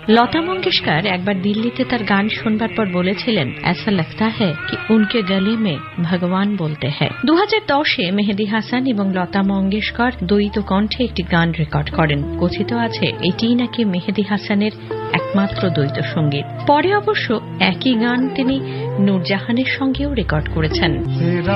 लता मंगेशकर एक बार दिल्ली ते तार गान सुनবার পর বলেছিলেন ऐसा लगता है कि उनके गले में भगवान बोलते हैं। 2010-এ মেহেদী হাসান এবং লতা মঙ্গেশকর দ্বৈত কণ্ঠে একটি গান রেকর্ড করেন। কথিত আছে এটিই নাকি মেহেদী হাসানের একমাত্র দ্বৈত সঙ্গীত। পরে অবশ্য একই গান তিনি নূরজাহানের সঙ্গেও রেকর্ড করেছেন।